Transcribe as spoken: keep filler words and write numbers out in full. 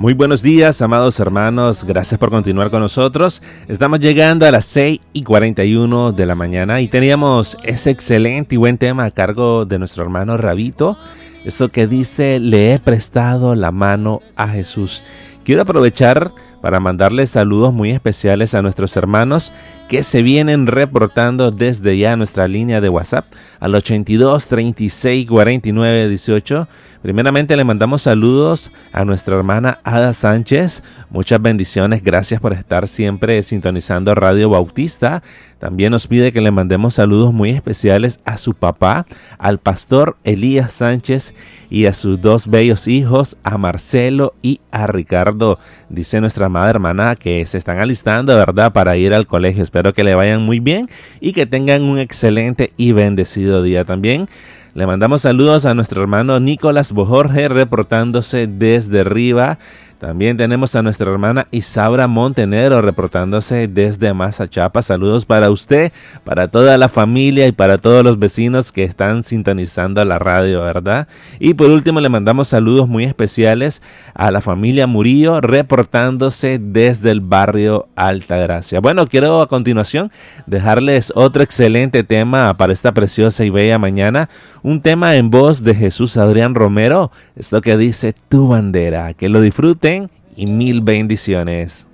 Muy buenos días, amados hermanos. Gracias por continuar con nosotros. Estamos llegando a las seis y cuarenta y uno de la mañana y teníamos ese excelente y buen tema a cargo de nuestro hermano Rabito. Esto que dice, le he prestado la mano a Jesús. Quiero aprovechar para mandarles saludos muy especiales a nuestros hermanos que se vienen reportando desde ya nuestra línea de WhatsApp al ochenta y dos, treinta y seis, cuarenta y nueve, dieciocho. Primeramente le mandamos saludos a nuestra hermana Ada Sánchez. Muchas bendiciones, gracias por estar siempre sintonizando Radio Bautista. También nos pide que le mandemos saludos muy especiales a su papá, al pastor Elías Sánchez y a sus dos bellos hijos, a Marcelo y a Ricardo. Dice nuestra amada hermana que se están alistando, ¿verdad?, para ir al colegio. Espero que le vayan muy bien y que tengan un excelente y bendecido día también. Le mandamos saludos a nuestro hermano Nicolás Bojorge, reportándose desde Riva. También tenemos a nuestra hermana Isaura Montenegro, reportándose desde Mazachapa. Saludos para usted, para toda la familia y para todos los vecinos que están sintonizando la radio, ¿verdad? Y por último le mandamos saludos muy especiales a la familia Murillo, reportándose desde el barrio Altagracia. Bueno, quiero a continuación dejarles otro excelente tema para esta preciosa y bella mañana. Un tema en voz de Jesús Adrián Romero. Esto que dice Tu Bandera. Que lo disfruten y mil bendiciones.